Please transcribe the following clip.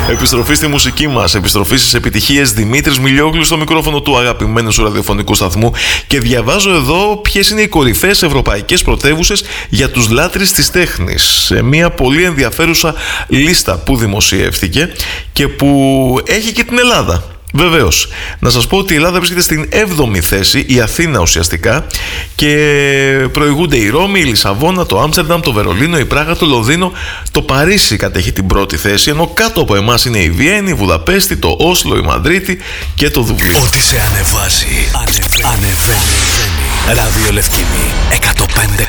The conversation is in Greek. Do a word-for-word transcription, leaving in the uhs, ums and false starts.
Επιστροφή στη μουσική μας, επιστροφή στις επιτυχίες. Δημήτρης Μιλιόγλου στο μικρόφωνο του αγαπημένου σου ραδιοφωνικού σταθμού και διαβάζω εδώ ποιες είναι οι κορυφαίες ευρωπαϊκές πρωτεύουσες για τους λάτρεις της τέχνης. Σε μια πολύ ενδιαφέρουσα λίστα που δημοσιεύτηκε και που έχει και την Ελλάδα. Βεβαίως, να σας πω ότι η Ελλάδα βρίσκεται στην έβδομη θέση, η Αθήνα ουσιαστικά, και προηγούνται η Ρώμη, η Λισαβόνα, το Άμστερνταμ, το Βερολίνο, η Πράγα, το Λονδίνο, το Παρίσι κατέχει την πρώτη θέση, ενώ κάτω από εμάς είναι η Βιέννη, η Βουδαπέστη, το Όσλο, η Μαδρίτη και το Δουβλίνο. Ό,τι σε ανεβάζει, ανεβαίνει, ανεβαίνει. Ράδιο Λευκήμη εκατόν πέντε.